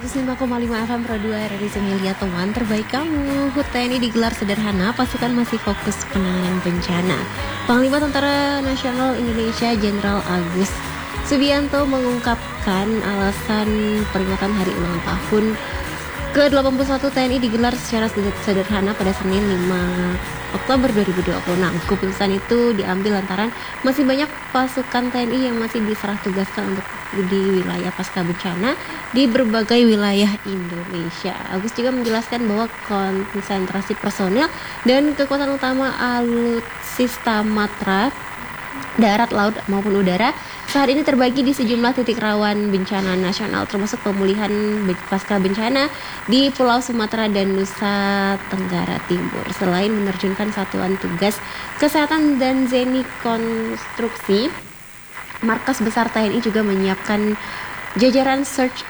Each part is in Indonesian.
105,5 FM Pro 2 RRI Semilia, teman terbaik kamu. HUT TNI digelar sederhana, pasukan masih fokus penanganan bencana. Panglima Tentara Nasional Indonesia Jenderal Agus Subianto mengungkapkan alasan peringatan hari ulang tahun ke-81 TNI digelar secara sederhana pada Senin 5 Oktober 2026. Keputusan itu diambil lantaran masih banyak pasukan TNI yang masih diserah tugaskan untuk di wilayah pasca bencana di berbagai wilayah Indonesia. Agus juga menjelaskan bahwa konsentrasi personel dan kekuatan utama alutsista Matra darat, laut maupun udara saat ini terbagi di sejumlah titik rawan bencana nasional, termasuk pemulihan pasca bencana di Pulau Sumatera dan Nusa Tenggara Timur. Selain menerjunkan satuan tugas kesehatan dan zeni konstruksi, Markas Besar TNI juga menyiapkan jajaran search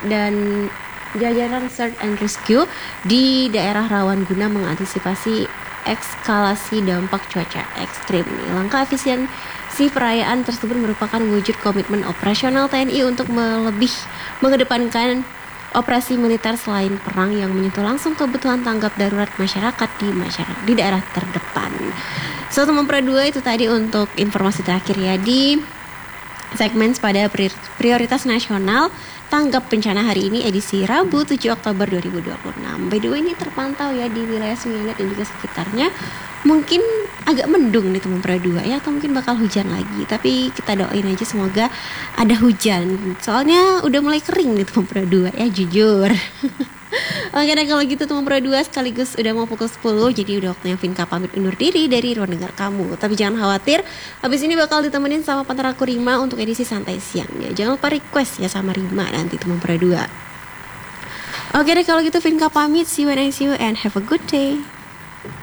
and rescue di daerah rawan guna mengantisipasi eskalasi dampak cuaca ekstrim. Langkah efisiensi perayaan tersebut merupakan wujud komitmen operasional TNI untuk lebih mengedepankan operasi militer selain perang yang menyentuh langsung kebutuhan tanggap darurat masyarakat di daerah terdepan. So, teman Pro 2, itu tadi untuk informasi terakhir ya di segmen pada prioritas nasional tanggap bencana hari ini edisi Rabu 7 Oktober 2026. By the way, ini terpantau ya di wilayah Sungai Liat dan juga sekitarnya. Mungkin agak mendung nih teman Pro 2 ya, atau mungkin bakal hujan lagi. Tapi kita doain aja semoga ada hujan. Soalnya udah mulai kering nih teman Pro 2 ya, jujur. Oke, dan kalau gitu teman Pro 2, sekaligus udah mau pukul 10, jadi udah waktunya Vinka pamit undur diri dari ruang dengar kamu. Tapi jangan khawatir, habis ini bakal ditemenin sama partner aku Rima untuk edisi santai siangnya. Jangan lupa request ya sama Rima nanti teman Pro 2. Oke deh, kalau gitu Vinka pamit, see you when I see you and have a good day.